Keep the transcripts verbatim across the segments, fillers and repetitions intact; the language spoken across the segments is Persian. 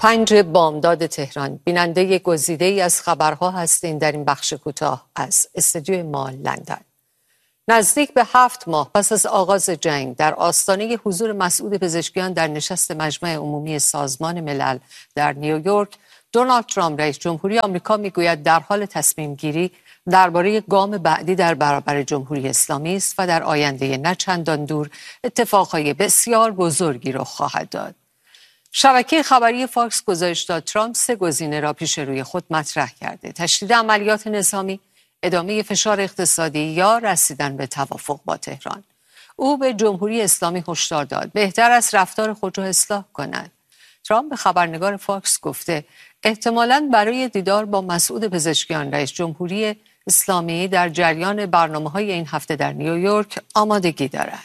پنج بامداد تهران، بیننده گزیده ای از خبرها هستین در این بخش کوتاه از استودیوی ما لندن. نزدیک به هفت ماه پس از آغاز جنگ در آستانه حضور مسعود پزشکیان در نشست مجمع عمومی سازمان ملل در نیویورک، دونالد ترامپ رئیس جمهوری آمریکا میگوید در حال تصمیم گیری درباره گام بعدی در برابر جمهوری اسلامی است و در آینده نه چندان دور اتفاقهای بسیار بزرگی رخ خواهد داد. شبکه خبری فاکس گزارش داد ترامپ سه گزینه را پیش روی خود مطرح کرده: تشدید عملیات نظامی، ادامه فشار اقتصادی یا رسیدن به توافق با تهران. او به جمهوری اسلامی هشدار داد بهتر است رفتار خود را اصلاح کند. ترامپ به خبرنگار فاکس گفته احتمالاً برای دیدار با مسعود پزشکیان رئیس جمهوری اسلامی در جریان برنامه‌های این هفته در نیویورک آمادگی دارد.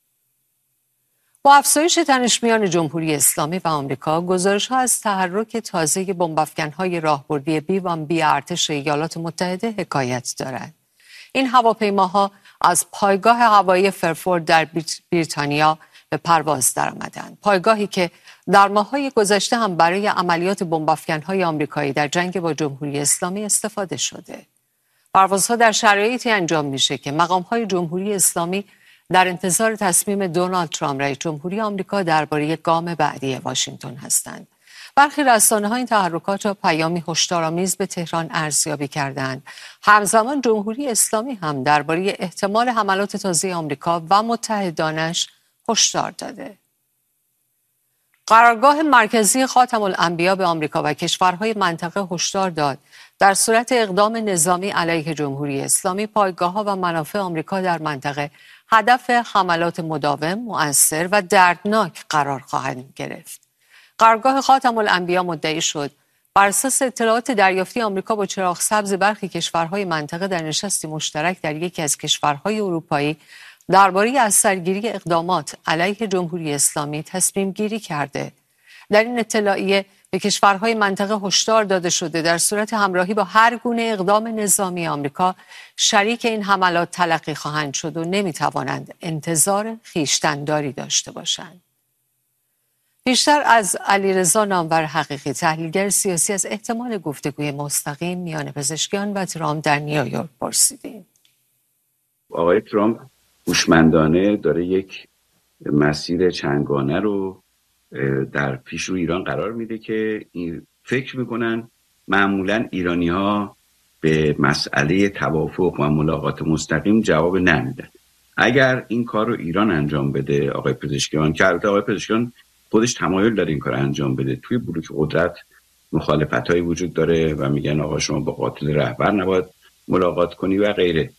با افزایش تنش میان جمهوری اسلامی و آمریکا، گزارش‌ها از تحرک تازه بمب‌افکن‌های راهبردی بی ون بی ارتش ایالات متحده حکایت دارد. این هواپیماها از پایگاه هوایی فرفورد در بریتانیا به پرواز درآمدند. پایگاهی که در ماه‌های گذشته هم برای عملیات بمب‌افکن‌های آمریکایی در جنگ با جمهوری اسلامی استفاده شده. پروازها در شرایطی انجام میشه که مقام‌های جمهوری اسلامی در انتظار تصمیم دونالد ترامپ رئیس جمهوری آمریکا درباره گام بعدی واشنگتن هستند. برخی رسانه‌ها این تحرکات را پیامی هشدارآمیز به تهران ارزیابی کردند. همزمان جمهوری اسلامی هم درباره احتمال حملات تازه آمریکا و متحدانش هشدار داده. قرارگاه مرکزی خاتم الانبیا به آمریکا و کشورهای منطقه هشدار داد در صورت اقدام نظامی علیه جمهوری اسلامی، پایگاه‌ها و منافع آمریکا در منطقه هدف حملات مداوم، مؤثر و دردناک قرار خواهند گرفت. قرارگاه خاتم الانبیا مدعی شد بر اساس اطلاعات دریافتی آمریکا با چراغ سبز برخی کشورهای منطقه در نشستی مشترک در یکی از کشورهای اروپایی درباره از سرگیری اقدامات علیه جمهوری اسلامی تصمیم گیری کرده. در این اطلاعیه به کشورهای منطقه هشدار داده شده در صورت همراهی با هر گونه اقدام نظامی آمریکا شریک این حملات تلقی خواهند شد و نمیتوانند انتظار خویشتن‌داری داشته باشند. بیشتر از علیرضا نامور حقیقی، تحلیلگر سیاسی، از احتمال گفتگوی مستقیم میان پزشکیان و ترامپ در نیویورک پرسیدیم. آقای ترامپ هوشمندانه داره یک مسیر چندگانه رو در پیش رو ایران قرار میده که این فکر میکنن معمولا ایرانی ها به مسئله توافق و ملاقات مستقیم جواب نمیدن. اگر این کار رو ایران انجام بده، آقای پزشکیان، که البته آقای پزشکیان خودش تمایل داره این کار انجام بده، توی بلوک قدرت مخالفت هایی وجود داره و میگن آقا شما با قاتل رهبر نباید ملاقات کنی و غیره.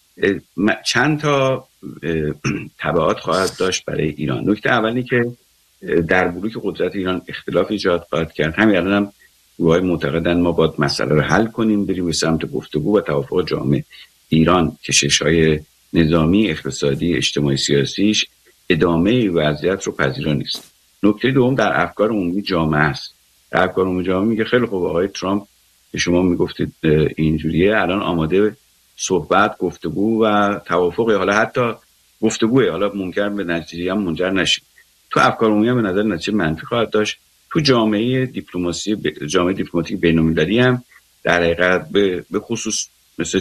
چند تا تبعات خواهد داشت برای ایران. نکته اولی که در بلوک قدرت ایران اختلاف ایجاد خواهد کرد. همین الان هم گروهای معتقدن ما باید مسئله رو حل کنیم، بریم به سمت گفتگو و توافق جامع. ایران کشش‌های نظامی، اقتصادی، اجتماعی، سیاسیش ادامه وضعیت رو پذیرا نیست. نکته دوم در افکار عمومی جامعه است. در افکار عمومی جامعه میگه خیلی خوب آقای ترامپ که شما میگفتید اینجوریه، الان آماده صحبت، گفتگو و توافق، حالا حتی گفتگوه، حالا ممکن به نتیجه هم منجر نشه. تو افکار عمومی هم به نظر نتیجه منفی خواهد داشت. تو جامعه دیپلماسی ب... جامعه دیپلماتیک بین‌المللی هم در حقیقت به, به خصوص مثل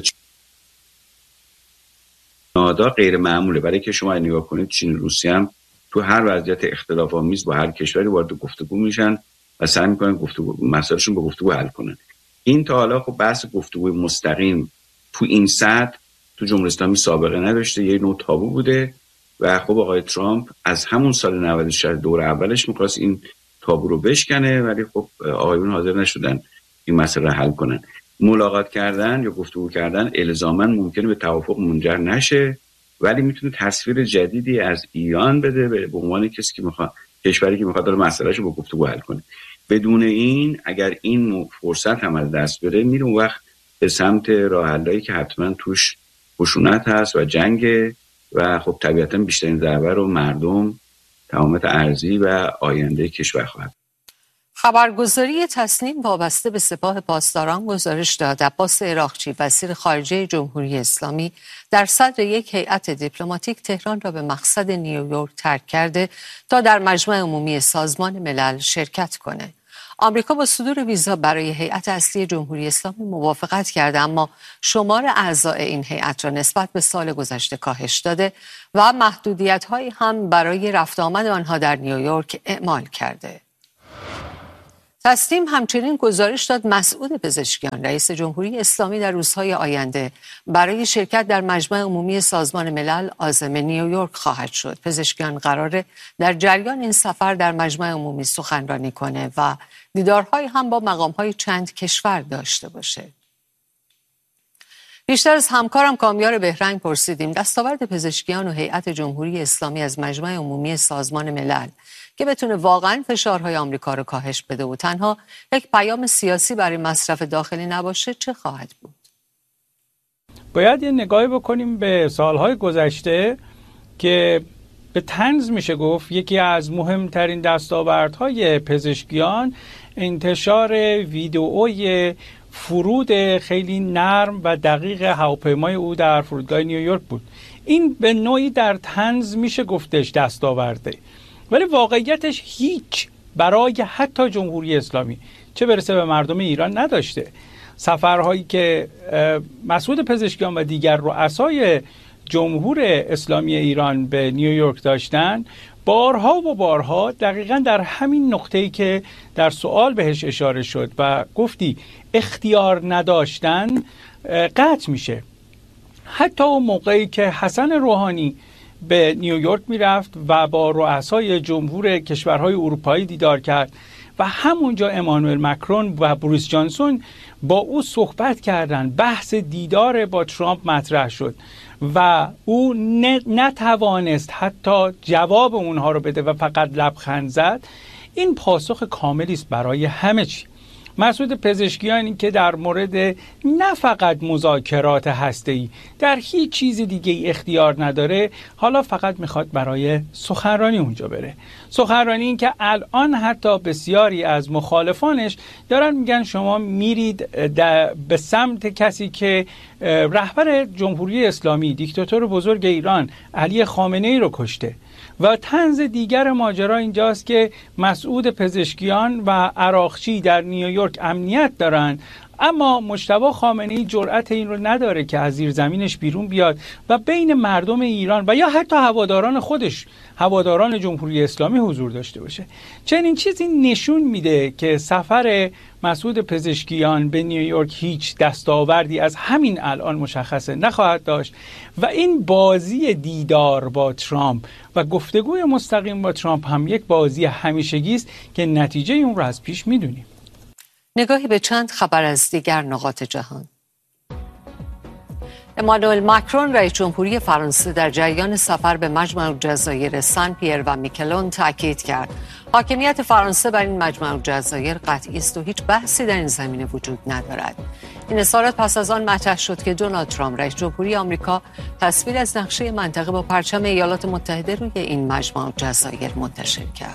نادا غیر معموله، برای که شما نگاه کنید چین و روسیه هم تو هر وضعیت اختلاف آمیز با هر کشوری وارد گفتگو میشن و سعی میکنن گفتگو مسائلشون با گفتگو حل کنن. این تا حالا خب بحث گفتگو مستقیم تو این سطح تو جمهوری اسلامی سابقه نداشته، یه نوع تابو بوده و خب آقای ترامپ از همون سال نود و شش دور اولش می‌خواست این تابو رو بشکنه، ولی خب آقایون حاضر نشدن این مسئله حل کنن. ملاقات کردن یا گفتگو کردن الزاماً ممکنه به توافق منجر نشه، ولی میتونه تصویر جدیدی از ایران بده به عنوان کسی که میخواد، کشوری که میخواد مسئله‌شو با گفتگو حل کنه. بدون این اگر این فرصت هم از دست بره، میره اون وقت به سمت راه حلایی که حتما توش خشونت هست و جنگ و خب طبیعتاً بیشترین ضربه رو مردم، تمامیت ارضی و آینده کشور خواهد. خبرگزاری تصنیم وابسته به سپاه پاسداران گزارش داد عباس عراقچی، وزیر خارجه جمهوری اسلامی، در صدر یک هیئت دیپلماتیک تهران را به مقصد نیویورک ترک کرده تا در مجمع عمومی سازمان ملل شرکت کنه. آمریکا با صدور ویزا برای هیئت اصلی جمهوری اسلامی موافقت کرده، اما شمار اعضای این هیئت را نسبت به سال گذشته کاهش داده و محدودیت‌هایی هم برای رفت آمد آنها در نیویورک اعمال کرده. تصنیم همچنین گزارش داد مسعود پزشکیان رئیس جمهوری اسلامی در روزهای آینده برای شرکت در مجمع عمومی سازمان ملل عازم نیویورک خواهد شد. پزشکیان قراره در جریان این سفر در مجمع عمومی سخنرانی کنه و دیدارهای هم با مقامهای چند کشور داشته باشه. بیشتر از همکارم کامیار بهرنگ پرسیدیم دستاورد پزشکیان و هیئت جمهوری اسلامی از مجمع عمومی سازمان ملل که بتونه واقعا فشارهای آمریکا رو کاهش بده و تنها یک پیام سیاسی برای مصرف داخلی نباشه چه خواهد بود؟ باید یه نگاهی بکنیم به سالهای گذشته که به طنز میشه گفت یکی از مهمترین دستاوردهای پزشکیان انتشار ویدئوی فرود خیلی نرم و دقیق هواپیمای او در فرودگاه نیویورک بود. این به نوعی در طنز میشه گفتش دستاورده، ولی واقعیتش هیچ برای حتی جمهوری اسلامی چه برسه به مردم ایران نداشته. سفرهایی که مسعود پزشکیان و دیگر رؤسای جمهور اسلامی ایران به نیویورک داشتن بارها و بارها دقیقاً در همین نقطه‌ای که در سوال بهش اشاره شد و گفتی اختیار نداشتن قطع میشه. حتی اون موقعی که حسن روحانی به نیویورک میرفت و با رؤسای جمهور کشورهای اروپایی دیدار کرد و همونجا امانوئل مکرون و بوریس جانسون با او صحبت کردن، بحث دیدار با ترامپ مطرح شد و او نتوانست حتی جواب اونها رو بده و فقط لبخند زد. این پاسخ کاملی است برای همه چی. مسعود پزشکیانی که در مورد نه فقط مذاکرات هسته‌ای در هیچ چیز دیگه ای اختیار نداره، حالا فقط میخواد برای سخنرانی اونجا بره. سخنرانی این که الان حتی بسیاری از مخالفانش دارن میگن شما میرید به سمت کسی که رهبر جمهوری اسلامی، دیکتاتور بزرگ ایران علی خامنه‌ای رو کشته. و طنز دیگر ماجرا اینجاست که مسعود پزشکیان و عراقچی در نیویورک امنیت دارن، اما مجتبی خامنه‌ای جرأت این رو نداره که از زیر زمینش بیرون بیاد و بین مردم ایران و یا حتی هواداران خودش، هواداران جمهوری اسلامی حضور داشته باشه. چنین چیزی نشون میده که سفر مسعود پزشکیان به نیویورک هیچ دستاوردی از همین الان مشخصه نخواهد داشت و این بازی دیدار با ترامپ و گفتگوی مستقیم با ترامپ هم یک بازی همیشگی است که نتیجه اون رو از پیش میدونیم. نگاهی به چند خبر از دیگر نقاط جهان. امانوئل مکرون رئیس جمهوری فرانسه در جریان سفر به مجمع الجزایر سن پیر و میکلون تاکید کرد حاکمیت فرانسه بر این مجمع الجزایر قطعی است و هیچ بحثی در این زمینه وجود ندارد. این اظهارات پس از آن مطرح شد که دونالد ترامپ رئیس جمهوری آمریکا تصویر از نقشه منطقه با پرچم ایالات متحده روی این مجمع الجزایر منتشر کرد.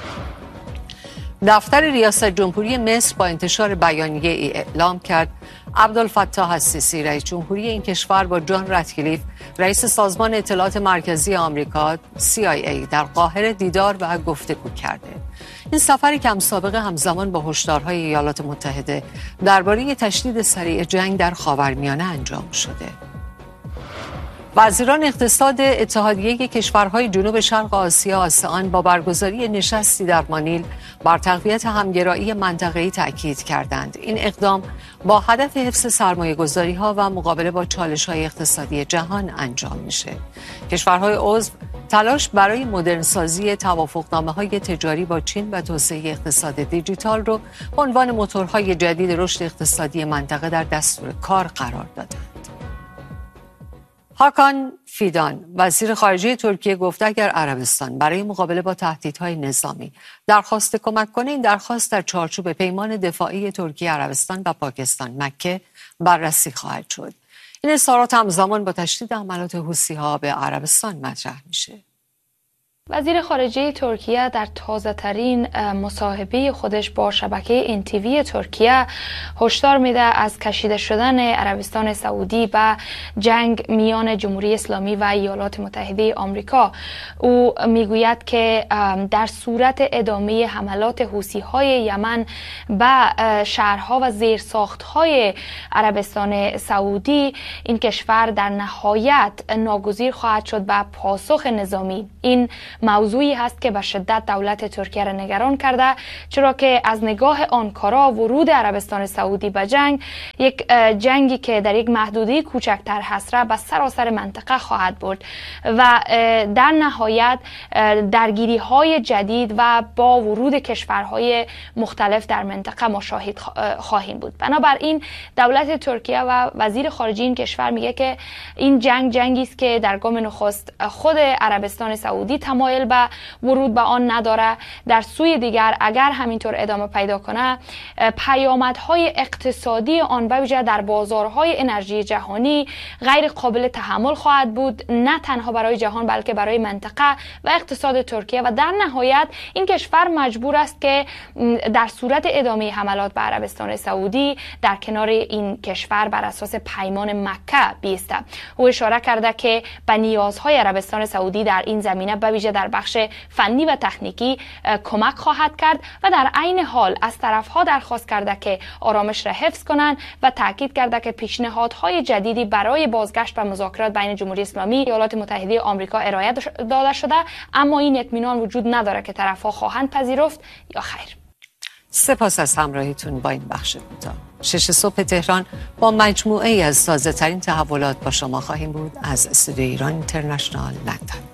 دفتر ریاست جمهوری مصر با انتشار بیانیه ای اعلام کرد عبدالفتاح السیسی رئیس جمهوری این کشور با جان رتکلیف رئیس سازمان اطلاعات مرکزی آمریکا سی آی ای در قاهره دیدار و گفتگو کرده. این سفری که هم سابقه همزمان با هشدارهای ایالات متحده درباره تشدید سریع جنگ در خاورمیانه انجام شده. وزیران اقتصاد اتحادیه کشورهای جنوب شرق آسیا آسئان با برگزاری نشستی در مانیل بر تقویت همگرایی منطقه‌ای تأکید کردند. این اقدام با هدف حفظ سرمایه‌گذاری‌ها و مقابله با چالش‌های اقتصادی جهان انجام میشه. کشورهای عضو تلاش برای مدرنسازی توافقنامه‌های تجاری با چین و توسعه اقتصاد دیجیتال رو به عنوان موتورهای جدید رشد اقتصادی منطقه در دستور کار قرار دادند. هاکان فیدان وزیر خارجه ترکیه گفت اگر عربستان برای مقابله با تهدیدهای نظامی درخواست کمک کنه، این درخواست در چارچوب پیمان دفاعی ترکیه، عربستان و پاکستان مکه بررسی خواهد شد. این اظهارات همزمان با تشدید حملات حوثی‌ها به عربستان مطرح میشه. وزیر خارجه ترکیه در تازه ترین مصاحبه خودش با شبکه ان تی وی ترکیه هشدار میده از کشیده شدن عربستان سعودی به جنگ میان جمهوری اسلامی و ایالات متحده آمریکا. او میگوید که در صورت ادامه حملات حوثی های یمن به شهرها و زیرساختهای عربستان سعودی، این کشور در نهایت ناگزیر خواهد شد به پاسخ نظامی. این موضوعی هست که به شدت دولت ترکیه را نگران کرده، چرا که از نگاه آنکارا ورود عربستان سعودی به جنگ، یک جنگی که در یک محدوده کوچکتر هست، را به سراسر منطقه خواهد برد و در نهایت درگیری های جدید و با ورود کشورهای مختلف در منطقه ما شاهد خواهیم بود. بنابراین دولت ترکیه و وزیر خارجه این کشور میگه که این جنگ جنگی است که در گام نخست خود عربستان سعودی تمایل به ورود به آن نداره. در سوی دیگر اگر همینطور ادامه پیدا کنه، پیامدهای اقتصادی آن به ویژه در بازارهای انرژی جهانی غیر قابل تحمل خواهد بود، نه تنها برای جهان بلکه برای منطقه و اقتصاد ترکیه. و در نهایت این کشور مجبور است که در صورت ادامه حملات به عربستان سعودی در کنار این کشور بر اساس پیمان مکه بیسته. او اشاره کرده که به نیازهای عربستان سعودی در این زمینه به ویژه در بخش فنی و تکنیکی کمک خواهد کرد و در عین حال از طرفها درخواست کرده که آرامش را حفظ کنند و تاکید کرده که پیشنهادهای جدیدی برای بازگشت و مذاکرات بین جمهوری اسلامی و ایالات متحده آمریکا ارائه داده شده، اما این اطمینان وجود نداره که طرفها خواهند پذیرفت یا خیر. سپاس از همراهیتون با این بخش کوتاه. شش صبح تهران با مجموعه از تازه ترین تحولات با شما خواهیم بود از استودیوی ایران اینترنشنال لندن.